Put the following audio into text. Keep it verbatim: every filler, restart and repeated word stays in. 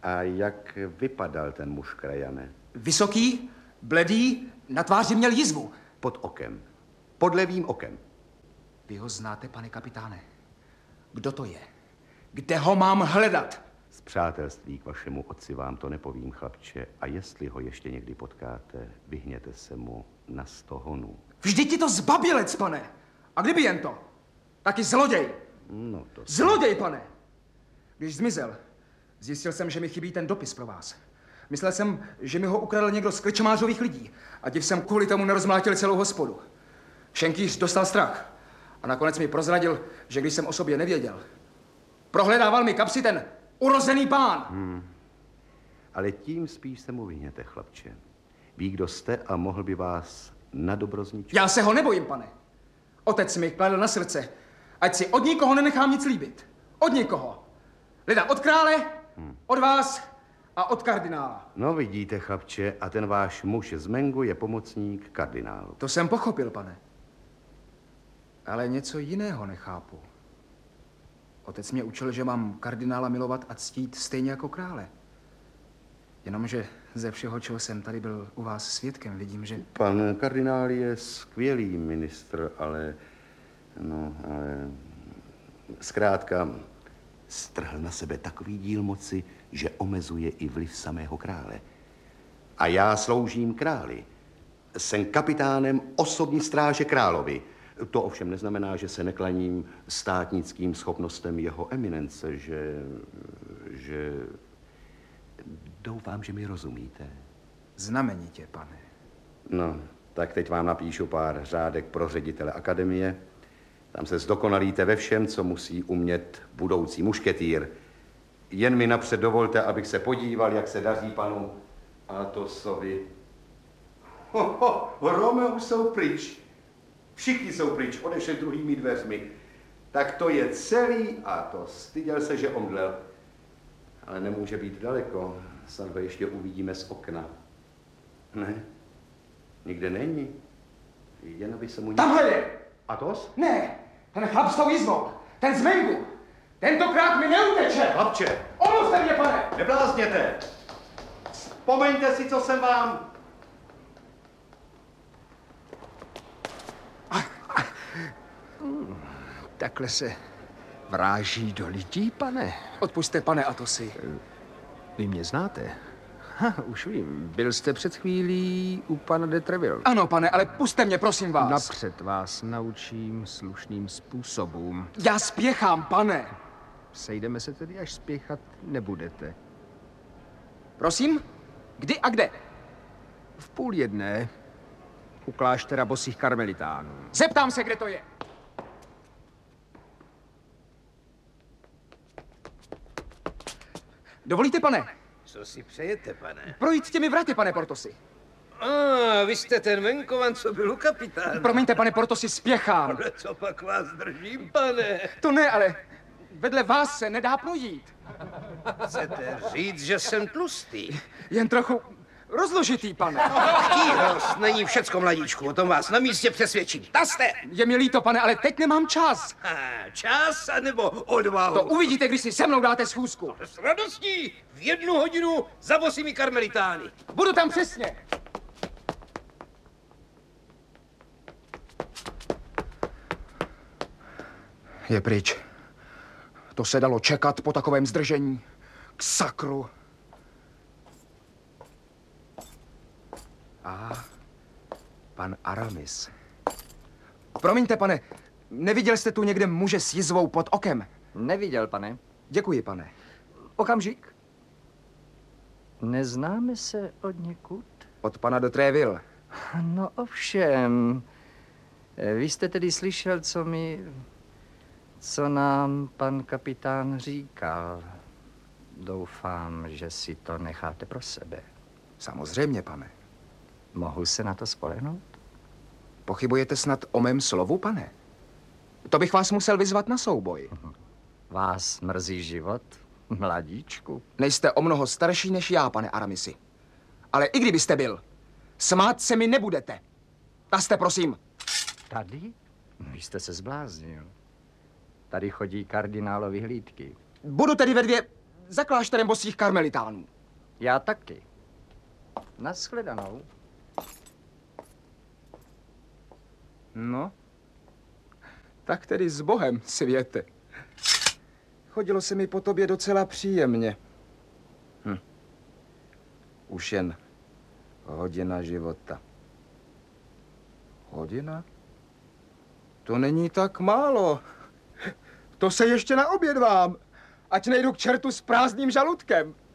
A jak vypadal ten muž, krajane? Vysoký, bledý, na tváři měl jizvu. Pod okem. Pod levým okem. Vy ho znáte, pane kapitáne? Kdo to je? Kde ho mám hledat? Z přátelství k vašemu otci vám to nepovím, chlapče. A jestli ho ještě někdy potkáte, vyhněte se mu na sto honů. Vždyť je to zbabilec, pane. A kdyby jen to? Taky zloděj. No to... Zloděj, pane. Když zmizel, zjistil jsem, že mi chybí ten dopis pro vás. Myslel jsem, že mi ho ukradl někdo z klečemářových lidí. A div jsem kvůli tomu nerozmlátil celou hospodu. Šenkýř dostal strach. A nakonec mi prozradil, že když jsem o sobě nevěděl, prohledával mi kapsy ten urozený pán. Hmm. Ale tím spíš se mu vyhněte, chlapče. Ví, kdo jste a mohl by vás na dobro zničit. Já se ho nebojím, pane. Otec mi kladl na srdce, ať si od nikoho nenechám nic líbit. Od nikoho. Leda od krále, hmm. od vás a od kardinála. No vidíte, chlapče, a ten váš muž z Mengu je pomocník kardinálu. To jsem pochopil, pane. Ale něco jiného nechápu. Otec mě učil, že mám kardinála milovat a ctít stejně jako krále. Jenomže ze všeho, čeho jsem tady byl u vás svědkem, vidím, že... Pan kardinál je skvělý ministr, ale... No, ale... Zkrátka, strhl na sebe takový díl moci, že omezuje i vliv samého krále. A já sloužím králi. Jsem kapitánem osobní stráže královi. To ovšem neznamená, že se neklaním státnickým schopnostem jeho eminence, že... že... Doufám, že mi rozumíte. Znamenitě, pane. No, tak teď vám napíšu pár řádek pro ředitele akademie. Tam se zdokonalíte ve všem, co musí umět budoucí mušketýr. Jen mi napřed dovolte, abych se podíval, jak se daří panu Atosovi. Ho, ho, Romeo jsou pryč. Všichni jsou pryč, odešli druhými dveřmi. Tak to je celý Athos. Styděl se, že omdlel. Ale nemůže být daleko. Snad ho ještě uvidíme z okna. Ne, nikde není. Jen aby se mu... Tamhle je! Athos? Ne, ten chlap s tou jizvou, ten z Mengu. Tentokrát mi neuteče. Chlapče! Omluvte mě, pane! Neblázněte! Vzpomeňte si, co jsem vám... Hmm, takhle se vráží do lidí, pane. Odpusťte, pane Athosi. Vy mě znáte? Ha, už vím. Byl jste před chvílí u pana de Treville. Ano, pane, ale puste mě, prosím vás. Napřed vás naučím slušným způsobům. Já spěchám, pane. Sejdeme se tedy, až spěchat nebudete. Prosím? Kdy a kde? V půl jedné. U kláštera bosých karmelitánů. Zeptám se, kde to je. Dovolíte, pane? Co si přejete, pane? Projít těmi vraty, pane Portosi. A, vy jste ten venkovan, co byl u kapitána. Promiňte, pane Portosi, spěchám. Ale co pak vás držím, pane? To ne, ale vedle vás se nedá projít. Chcete říct, že jsem tlustý? Jen trochu rozložitý, pane. Chtírost není všecko, mladíčku, o tom vás na místě přesvědčím. Ta jste! Je mi líto, pane, ale teď nemám čas. A, čas anebo odvahu? To uvidíte, když si se mnou dáte schůzku. S radostí v jednu hodinu za bosými karmelitány. Budu tam přesně. Je pryč. To se dalo čekat po takovém zdržení. K sakru. A pan Aramis. Promiňte, pane, neviděl jste tu někde muže s jizvou pod okem? Neviděl, pane. Děkuji, pane. Okamžik. Neznáme se od někud? Od pana de Treville. No ovšem. Vy jste tedy slyšel, co mi... co nám pan kapitán říkal. Doufám, že si to necháte pro sebe. Samozřejmě, pane. Mohu se na to spolehnout? Pochybujete snad o mém slovu, pane? To bych vás musel vyzvat na souboj. Vás mrzí život, mladíčku? Nejste o mnoho starší než já, pane Aramisi. Ale i kdybyste byl, smát se mi nebudete. Ta jste, prosím. Tady? Vy jste se zbláznil. Tady chodí kardinálovi hlídky. Budu tedy ve dvě... za klášterem bosých karmelitánů. Já taky. Naschledanou. No, tak tedy s Bohem, světe. Chodilo se mi po tobě docela příjemně. Hm. Už jen hodina života. Hodina? To není tak málo. To se ještě naobědvám. Ať nejdu k čertu s prázdným žaludkem.